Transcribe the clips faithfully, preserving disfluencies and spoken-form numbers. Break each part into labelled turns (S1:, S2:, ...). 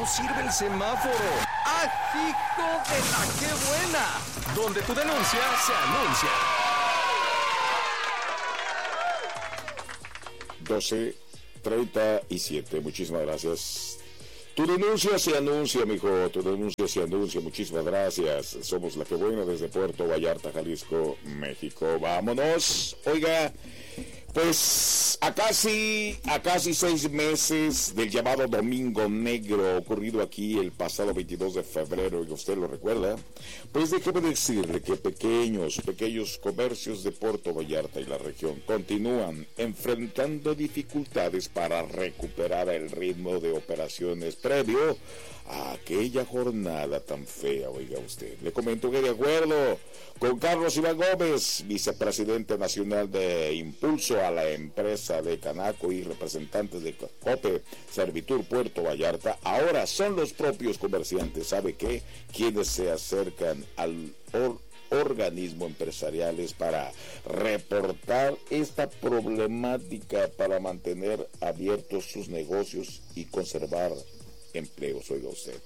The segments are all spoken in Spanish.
S1: no sirve el semáforo. ¡Ah, hijo de la qué buena! Donde tu denuncia se anuncia.
S2: doce treinta y siete, muchísimas gracias. Tu denuncia se anuncia, mijo, tu denuncia se anuncia, muchísimas gracias. Somos La Que Buena desde Puerto Vallarta, Jalisco, México. Vámonos. Oiga, pues a casi, a casi seis meses del llamado Domingo Negro, ocurrido aquí el pasado veintidós de febrero, y usted lo recuerda, pues déjeme decirle que pequeños, pequeños comercios de Puerto Vallarta y la región continúan enfrentando dificultades para recuperar el ritmo de operaciones previo a aquella jornada tan fea, oiga usted. Le comento que de acuerdo con Carlos Iván Gómez, vicepresidente nacional de Impulso a la empresa de Canaco y representantes de Cope Servitur Puerto Vallarta, ahora son los propios comerciantes, ¿sabe qué?, quienes se acercan al or organismo empresariales para reportar esta problemática para mantener abiertos sus negocios y conservar empleos, oiga usted.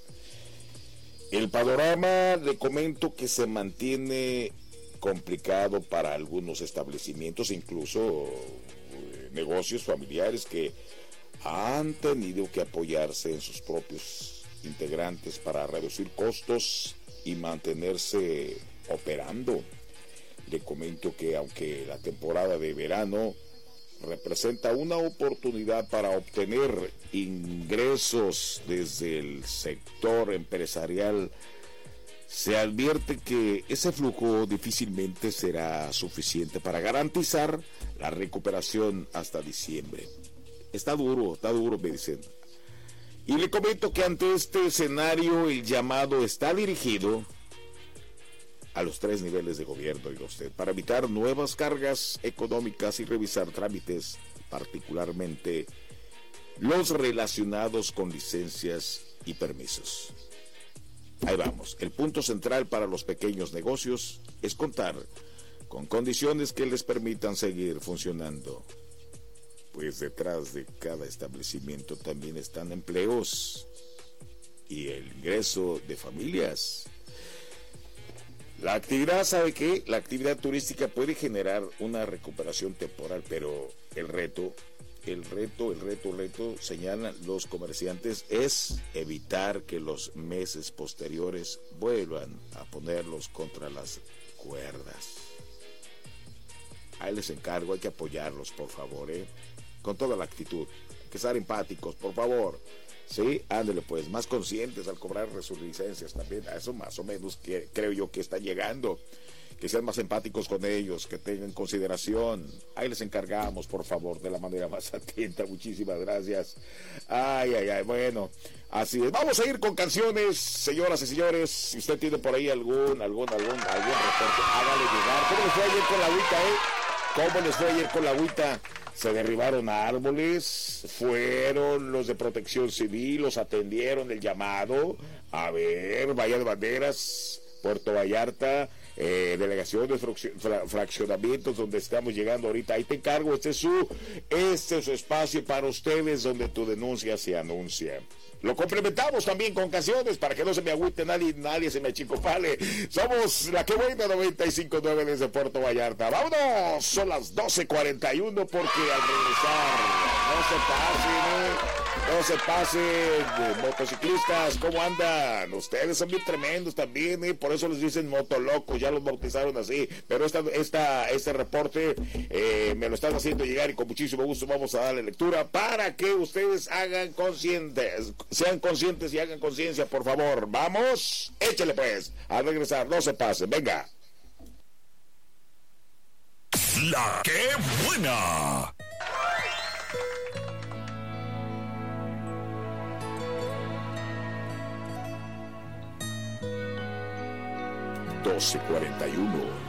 S2: El panorama, le comento que se mantiene complicado para algunos establecimientos, incluso eh, negocios familiares que han tenido que apoyarse en sus propios integrantes para reducir costos y mantenerse operando. Le comento que aunque la temporada de verano representa una oportunidad para obtener ingresos desde el sector empresarial, se advierte que ese flujo difícilmente será suficiente para garantizar la recuperación hasta diciembre. Está duro, está duro, me dicen. Y le comento que ante este escenario el llamado está dirigido a los tres niveles de gobierno, y usted, para evitar nuevas cargas económicas y revisar trámites, particularmente los relacionados con licencias y permisos. Ahí vamos. El punto central para los pequeños negocios es contar con condiciones que les permitan seguir funcionando, pues detrás de cada establecimiento también están empleos y el ingreso de familias. La actividad, ¿sabe qué? La actividad turística puede generar una recuperación temporal, pero el reto, el reto, el reto, el reto, señalan los comerciantes, es evitar que los meses posteriores vuelvan a ponerlos contra las cuerdas. Ahí les encargo, hay que apoyarlos, por favor, ¿eh? Con toda la actitud, hay que ser empáticos, por favor. Sí, ándale pues, más conscientes al cobrar sus licencias también, a eso más o menos que creo yo que están llegando, que sean más empáticos con ellos, que tengan consideración. Ahí les encargamos, por favor, de la manera más atenta. Muchísimas gracias. Ay, ay, ay, bueno, así es. Vamos a ir con canciones, señoras y señores. Si usted tiene por ahí algún, algún, algún, algún reporte, hágale llegar. ¿Cómo les fue ayer con la agüita, eh? ¿Cómo les fue ayer con la agüita? Se derribaron árboles, fueron los de Protección Civil, los atendieron el llamado. A ver, Bahía de Banderas, Puerto Vallarta, eh, delegación de fra fraccionamientos donde estamos llegando ahorita. Ahí te encargo, este es su, este es su espacio para ustedes donde tu denuncia se anuncia. Lo complementamos también con canciones para que no se me agüite nadie, nadie se me achicopale. Somos La Que Buena noventa y cinco punto nueve desde Puerto Vallarta. ¡Vámonos! Son las doce cuarenta y uno porque al regresar no se pasen, ¿eh? No se pasen, motociclistas, ¿cómo andan? Ustedes son bien tremendos también, ¿eh? Por eso les dicen motolocos, ya los bautizaron así. Pero esta, esta, este reporte eh, me lo están haciendo llegar y con muchísimo gusto vamos a darle lectura para que ustedes hagan conscientes, sean conscientes y hagan conciencia, por favor. Vamos, échale pues, al regresar, no se pasen, venga.
S3: La Que Buena.
S2: doce cuarenta y uno.